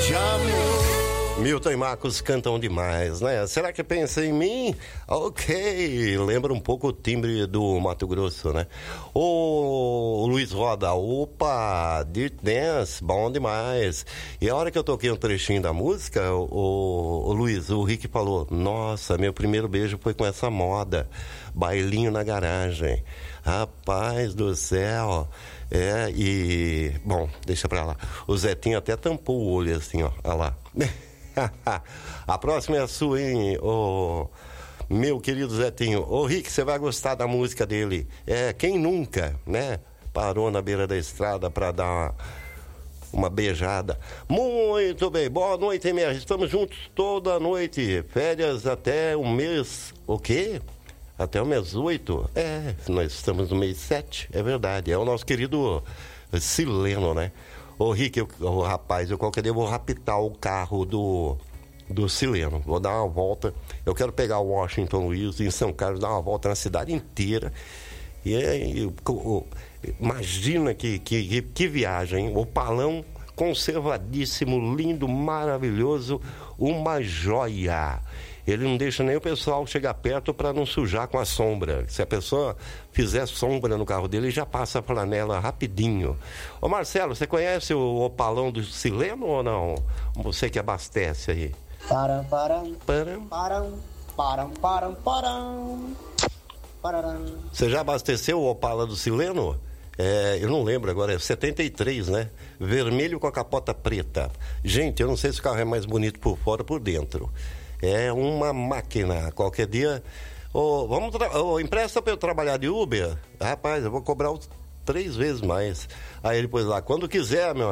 de amor. Milton e Marcos cantam demais, né? Será que pensa em mim? Ok, lembra um pouco o timbre do Mato Grosso, né? O Luiz Roda, opa, Dirty Dance, bom demais. E a hora que eu toquei um trechinho da música, o Luiz, o Rick falou, nossa, meu primeiro beijo foi com essa moda, bailinho na garagem. Rapaz do céu. Bom, deixa pra lá. O Zetinho até tampou o olho assim, ó, olha lá. A próxima é a sua, hein, meu querido Zetinho. Ô Rick, você vai gostar da música dele. Quem nunca, né, parou na beira da estrada pra dar uma beijada. Muito bem, boa noite, MR. Estamos juntos toda noite. Férias até o mês, o quê? Até o mês 8? Nós estamos no mês 7, é verdade. É o nosso querido Sileno, né? Ô Rick, rapaz, eu qualquer dia vou raptar o carro do Sileno. Vou dar uma volta. Eu quero pegar o Washington Luiz em São Carlos, dar uma volta na cidade inteira. Imagina que viagem. O Palão conservadíssimo, lindo, maravilhoso, uma joia. Ele não deixa nem o pessoal chegar perto para não sujar com a sombra. Se a pessoa fizer sombra no carro dele, já passa a flanela rapidinho. Ô Marcelo, você conhece o Opalão do Sileno ou não? Você que abastece aí. Você já abasteceu o Opala do Sileno? Eu não lembro agora, é 73, né? Vermelho com a capota preta. Gente, eu não sei se o carro é mais bonito por fora ou por dentro. É uma máquina. Qualquer dia, empresta para eu trabalhar de Uber? Rapaz, eu vou cobrar 3 vezes mais. Aí ele pôs lá, quando quiser, meu